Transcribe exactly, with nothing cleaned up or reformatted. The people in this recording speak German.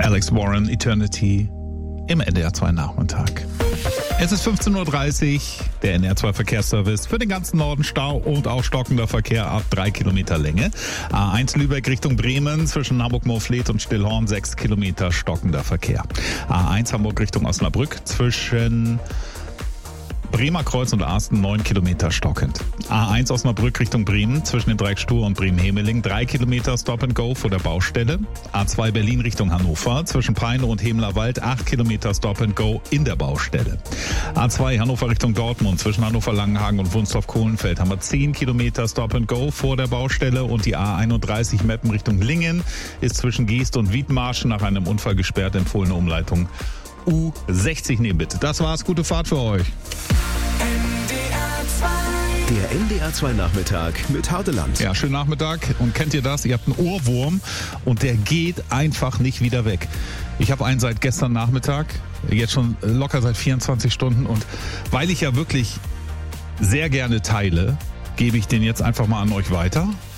Alex Warren, Eternity im N D R zwei Nachmittag. Es ist fünfzehn Uhr dreißig, der N D R zwei Verkehrsservice für den ganzen Norden Stau und auch stockender Verkehr ab drei Kilometer Länge. A eins Lübeck Richtung Bremen zwischen Hamburg-Moorfleet und Stillhorn sechs Kilometer stockender Verkehr. A eins Hamburg Richtung Osnabrück zwischen Bremer Kreuz und Arsten neun Kilometer stockend. A eins Osnabrück Richtung Bremen zwischen dem Dreieck Stur und Bremen-Hemeling drei Kilometer Stop and Go vor der Baustelle. A zwei Berlin Richtung Hannover zwischen Peine und Hemlerwald acht Kilometer Stop and Go in der Baustelle. A zwei Hannover Richtung Dortmund zwischen Hannover-Langenhagen und Wunstorf-Kohlenfeld haben wir zehn Kilometer Stop and Go vor der Baustelle und die A einunddreißig Meppen Richtung Lingen ist zwischen Geest und Wiedmarschen nach einem Unfall gesperrt, empfohlene Umleitung U sechzig nehmen bitte. Das war's, gute Fahrt für euch. Der N D R zwei Nachmittag mit Hardeland. Ja, schönen Nachmittag. Und kennt ihr das? Ihr habt einen Ohrwurm und der geht einfach nicht wieder weg. Ich habe einen seit gestern Nachmittag, jetzt schon locker seit vierundzwanzig Stunden. Und weil ich ja wirklich sehr gerne teile, gebe ich den jetzt einfach mal an euch weiter.